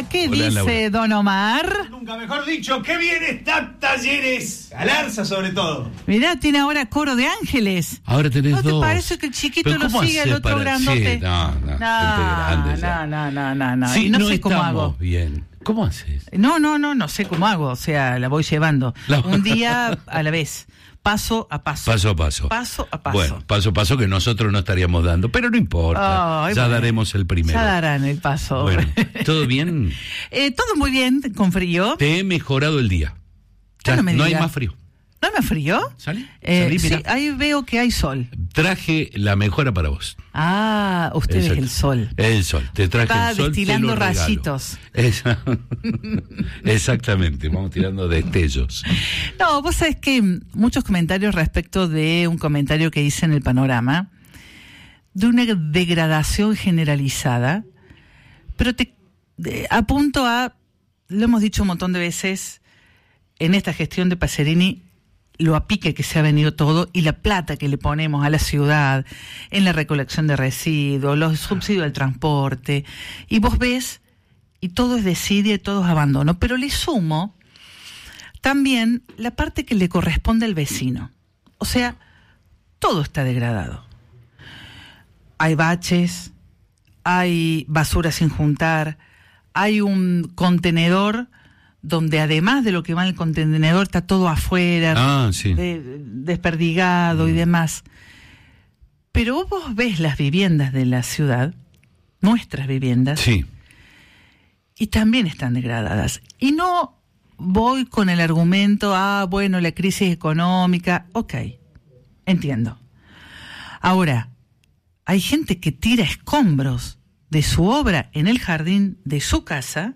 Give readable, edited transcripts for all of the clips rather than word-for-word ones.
Hola, ¿qué Hola, dice Laura. don Omar? Nunca mejor dicho, qué bien está Talleres. Galarza sobre todo. Mirá, tiene ahora coro de ángeles. Ahora tenés ¿No te dos. parece que el chiquito Pero lo ¿cómo sigue el hacés otro para- grandote? Sí, no, gente grande ya. No. Sí, Y no sé cómo estamos hago. bien. ¿Cómo haces? No sé cómo hago. O sea, la voy llevando. Un día a la vez. Paso a paso. Paso a paso. Paso a paso. Bueno, paso a paso que nosotros no estaríamos dando, pero no importa. Ay, ya bueno. daremos el primero. Ya darán el paso. Bueno, ¿todo bien? Todo muy bien, con frío. Te he mejorado el día. Ya, No me no hay digas. más frío. ¿No me frío? ¿Salí? Salí, Sí, mirá. ahí veo que hay sol. Traje la mejora para vos. Ah, usted es Exacto. el sol. El sol. Te traje Está el sol. destilando te lo regalo. rayitos. Exactamente, vamos tirando destellos. No, vos sabés que muchos comentarios respecto de un comentario que hice en el Panorama, de una degradación generalizada, pero apunto a, lo hemos dicho un montón de veces, en esta gestión de Pacerini, lo a pique que se ha venido todo y la plata que le ponemos a la ciudad en la recolección de residuos, los subsidios al transporte, y vos ves, y todo es desidia y todo es abandono, pero le sumo también la parte que le corresponde al vecino. O sea, todo está degradado. Hay baches, hay basura sin juntar, hay un contenedor donde además de lo que va en el contenedor está todo afuera, Sí. desperdigado y demás. Pero vos ves las viviendas de la ciudad, nuestras viviendas, Sí. y también están degradadas. Y no voy con el argumento, bueno, la crisis económica, ok, entiendo. Ahora, hay gente que tira escombros de su obra en el jardín de su casa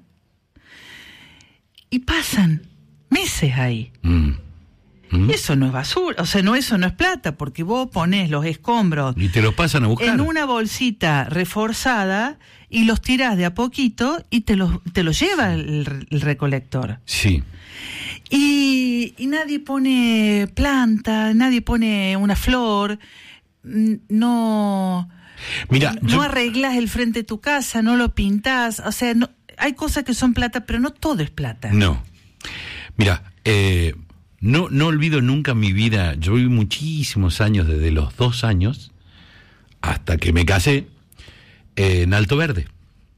y pasan meses ahí. Y eso no es basura, o sea, eso no es plata, porque vos ponés los escombros Y te los pasan a buscar. en una bolsita reforzada y los tirás de a poquito y te los lleva el recolector. Sí. Y nadie pone planta, nadie pone una flor, no arreglas el frente de tu casa, no lo pintás, o sea, hay cosas que son plata, pero no todo es plata. No. Mira, no olvido nunca mi vida. Yo viví muchísimos años, desde los 2 años hasta que me casé, en Alto Verde,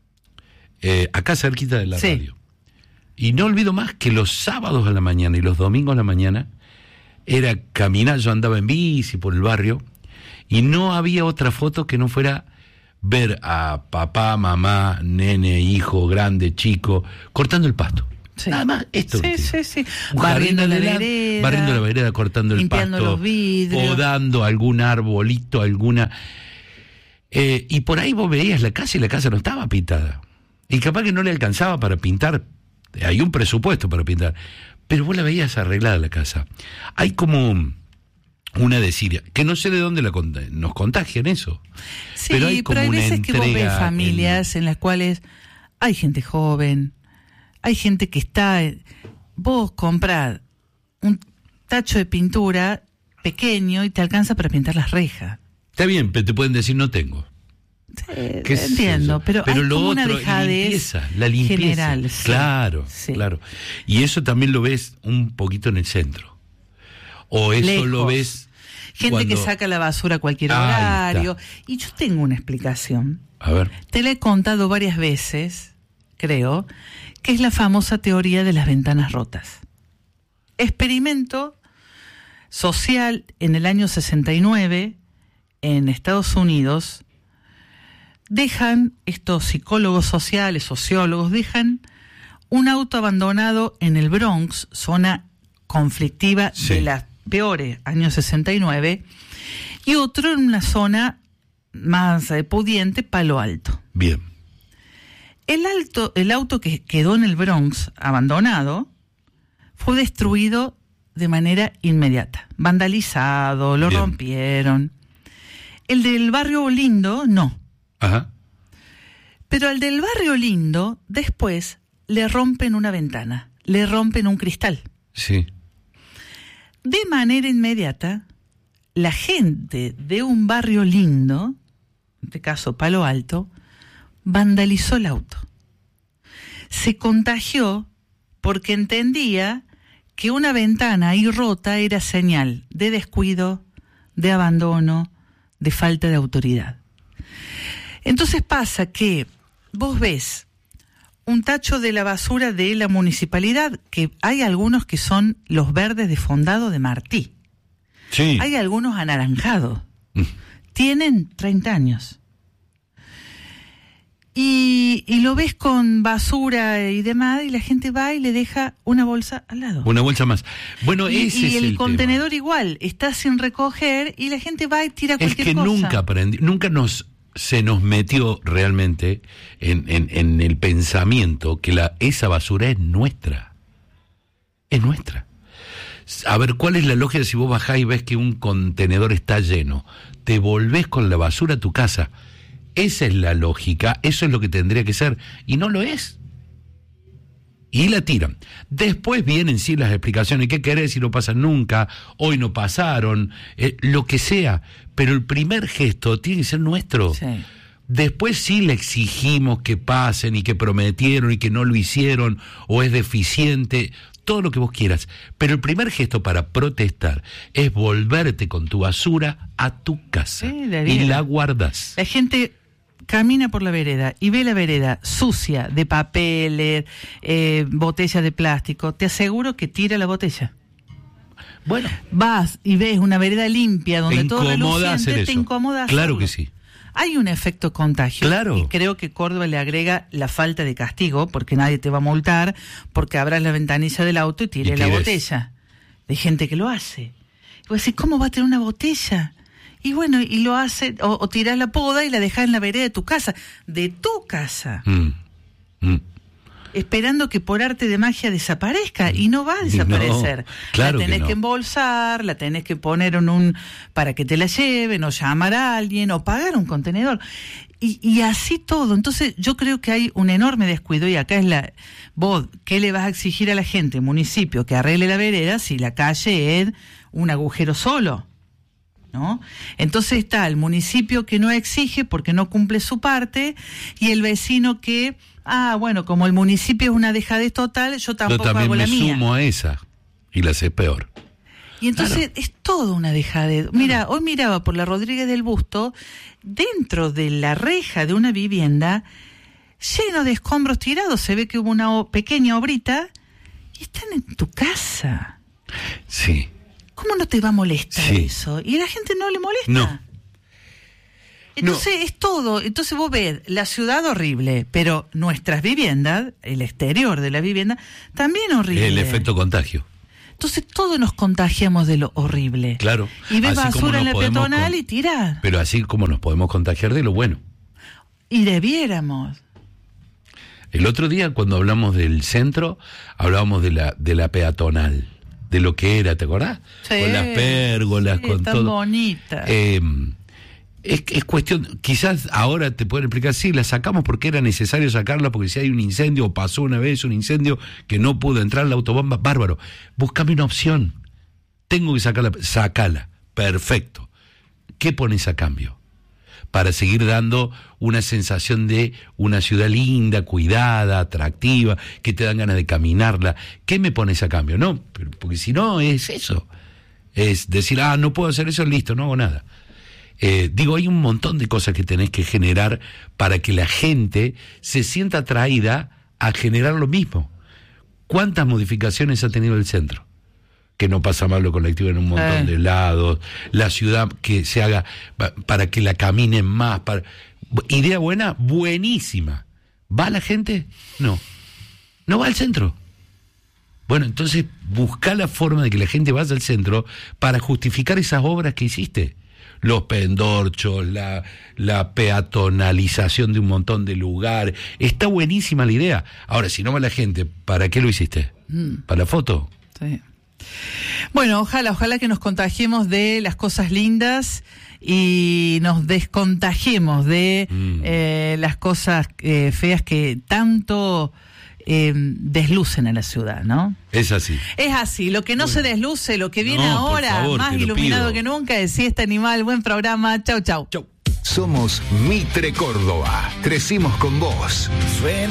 acá cerquita de la radio. Y no olvido más que los sábados a la mañana y los domingos a la mañana era caminar. Yo andaba en bici por el barrio y no había otra foto que no fuera ver a papá, mamá, nene, hijo, grande, chico, cortando el pasto. Sí. Nada más esto. Sí. Barriendo la vereda, cortando el limpiando pasto, los vidrios, podando algún arbolito, alguna. Y por ahí vos veías la casa y la casa no estaba pintada. Y capaz que no le alcanzaba para pintar. Hay un presupuesto para pintar. Pero vos la veías arreglada la casa. Hay como una desidia, que no sé de dónde nos contagian eso. Sí, pero hay como hay una veces que vos ves entrega familias en las cuales hay gente joven, hay gente que está... Vos comprás un tacho de pintura pequeño y te alcanza para pintar las rejas. Está bien, pero te pueden decir no tengo. ¿Qué es entiendo, eso? Pero hay lo como otro, una dejadez la limpieza. General, claro, sí. Claro. Y eso también lo ves un poquito en el centro. O eso lejos. Lo ves gente que saca la basura a cualquier horario. Y yo tengo una explicación. A ver. Te la he contado varias veces, creo, que es la famosa teoría de las ventanas rotas. Experimento social en el año 69 en Estados Unidos. Dejan, estos psicólogos sociales, sociólogos, dejan un auto abandonado en el Bronx, zona conflictiva de las peores, años 69, y otro en una zona más pudiente, Palo Alto. Bien. El auto que quedó en el Bronx abandonado fue destruido de manera inmediata, vandalizado, lo rompieron. El del barrio Lindo, no. Ajá. Pero al del barrio Lindo, después le rompen una ventana, le rompen un cristal. Sí. De manera inmediata, la gente de un barrio lindo, en este caso Palo Alto, vandalizó el auto. se contagió porque entendía que una ventana ahí rota era señal de descuido, de abandono, de falta de autoridad. Entonces pasa que vos ves un tacho de la basura de la municipalidad, que hay algunos que son los verdes de Fondado de Martí. Sí. Hay algunos anaranjados. Tienen 30 años. Y lo ves con basura y demás, y la gente va y le deja una bolsa al lado. Una bolsa más. Bueno, Y ese es el el contenedor tema. igual, está sin recoger y la gente va y tira cualquier cosa. Es que nunca se nos metió realmente en el pensamiento que esa basura es nuestra. Es nuestra. A ver, ¿cuál es la lógica si vos bajás y ves que un contenedor está lleno? Te volvés con la basura a tu casa. Esa es la lógica, eso es lo que tendría que ser, y no lo es. Y la tiran. Después vienen sí las explicaciones, ¿qué querés si no pasan nunca? Hoy no pasaron, lo que sea, pero el primer gesto tiene que ser nuestro. Sí. Después sí le exigimos que pasen y que prometieron y que no lo hicieron, o es deficiente, todo lo que vos quieras, pero el primer gesto para protestar es volverte con tu basura a tu casa, Sí, y la guardás. La gente camina por la vereda y ve la vereda sucia de papeles, botellas de plástico. Te aseguro que tira la botella. Bueno, Vas y ves una vereda limpia donde te todo incomoda hacer reluciente, eso. te incomoda Claro hacerlo. que sí. Hay un efecto contagio. Claro. Y creo que Córdoba le agrega la falta de castigo, porque nadie te va a multar, porque abras la ventanilla del auto y tires la botella. Hay gente que lo hace. Y vos decís, ¿cómo va a tener una botella? Y bueno, y lo hace, o tirás la poda y la dejás en la vereda de tu casa. De tu casa. Esperando que por arte de magia desaparezca, y no va a desaparecer. No, claro la tenés que no. que embolsar, la tenés que poner para que te la lleven, o llamar a alguien, o pagar un contenedor. Y así todo. Entonces yo creo que hay un enorme descuido, y acá es vos, ¿qué le vas a exigir a la gente, municipio, que arregle la vereda si la calle es un agujero solo? ¿No? Entonces está el municipio que no exige porque no cumple su parte, y el vecino que, bueno, como el municipio es una dejadez total, yo tampoco hago la mía. Yo también me sumo a esa, y la sé peor. Y entonces es todo una dejadez. Mira, hoy miraba por la Rodríguez del Busto, dentro de la reja de una vivienda, lleno de escombros tirados, se ve que hubo una pequeña obrita, y están en tu casa. Sí. ¿Cómo no te va a molestar Sí. eso? Y a la gente no le molesta. No. Entonces es todo. Entonces vos ves la ciudad horrible, pero nuestras viviendas, el exterior de la vivienda, también horrible. El efecto contagio. Entonces todos nos contagiamos de lo horrible. Claro. Y ves Así como basura en nos la podemos peatonal y tirás. Pero así como nos podemos contagiar de lo bueno. Y debiéramos. El otro día, cuando hablamos del centro, hablábamos de la peatonal, de lo que era, ¿te acordás? Sí, con las pérgolas, sí, con tan todo. bonita. Es cuestión, quizás ahora te pueden explicar, sí, la sacamos porque era necesario sacarla, porque si hay un incendio, o pasó una vez un incendio que no pudo entrar la autobomba, bárbaro. Búscame una opción. Tengo que sacarla, sacala. Perfecto. ¿Qué pones a cambio? Para seguir dando una sensación de una ciudad linda, cuidada, atractiva, que te dan ganas de caminarla. ¿Qué me pones a cambio? No, porque si no es eso. Es decir, no puedo hacer eso, listo, no hago nada. Hay un montón de cosas que tenés que generar para que la gente se sienta atraída a generar lo mismo. ¿Cuántas modificaciones ha tenido el centro? Que no pasa mal lo colectivo en un montón de lados, la ciudad que se haga para que la caminen más. Idea buena, buenísima. ¿Va la gente? No. No va al centro. Bueno, entonces busca la forma de que la gente vaya al centro para justificar esas obras que hiciste. Los pendorchos, la peatonalización de un montón de lugares. Está buenísima la idea. Ahora, si no va la gente, ¿para qué lo hiciste? ¿Para la foto? Sí. Bueno, ojalá que nos contagiemos de las cosas lindas y nos descontagiemos de las cosas feas que tanto deslucen a la ciudad, ¿no? Es así. Es así, lo que no se desluce, lo que viene No, por ahora, favor, más te lo iluminado pido. que nunca, es Siesta Animal. Buen programa, chau. Chau. Somos Mitre Córdoba. Crecimos con vos.